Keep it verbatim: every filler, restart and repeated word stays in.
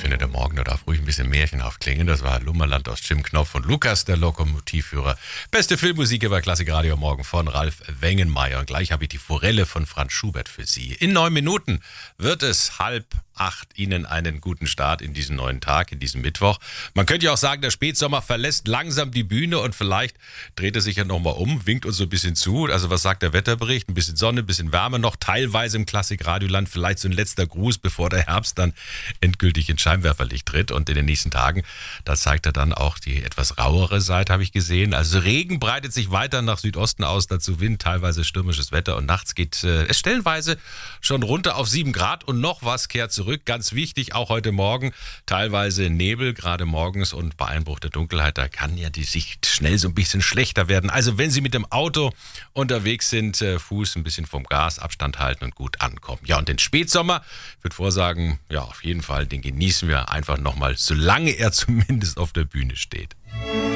finde, der Morgen, da darf ruhig ein bisschen märchenhaft klingen. Das war Lummerland aus Jim Knopf und Lukas, der Lokomotivführer. Beste Filmmusik über Klassikradio Morgen von Ralf Wengenmeier. Und gleich habe ich die Forelle von Franz Schubert für Sie. In neun Minuten wird es halb acht. Ihnen einen guten Start in diesen neuen Tag, in diesen Mittwoch. Man könnte ja auch sagen, der Spätsommer verlässt langsam die Bühne und vielleicht dreht er sich ja nochmal um, winkt uns so ein bisschen zu. Also was sagt der Wetterbericht? Ein bisschen Sonne, ein bisschen Wärme noch, teilweise im Klassikradioland. Vielleicht so ein letzter Gruß, bevor der Herbst dann endgültig ins Scheinwerferlicht tritt. Und in den nächsten Tagen, da zeigt er dann auch die etwas rauere Seite, habe ich gesehen. Also Regen breitet sich weiter nach Südosten aus, dazu Wind, teilweise stürmisches Wetter. Und nachts geht äh, es stellenweise schon runter auf sieben Grad und noch was kehrt zurück. Ganz wichtig, auch heute Morgen, teilweise Nebel, gerade morgens, und bei Einbruch der Dunkelheit, da kann ja die Sicht schnell so ein bisschen schlechter werden. Also wenn Sie mit dem Auto unterwegs sind, äh, Fuß ein bisschen vom Gas, Abstand halten und gut ankommen. Ja, und den Spätsommer, ich würde vorsagen, ja, auf jeden Fall, den genießen wir einfach nochmal, solange er zumindest auf der Bühne steht.